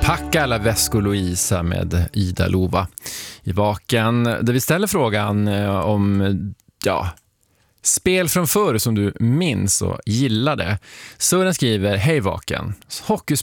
Packa alla väskor Louisa med Ida Lova i Vaken, där vi ställer frågan om spel från förr som du minns och gillade. Sören skriver: hej Vaken,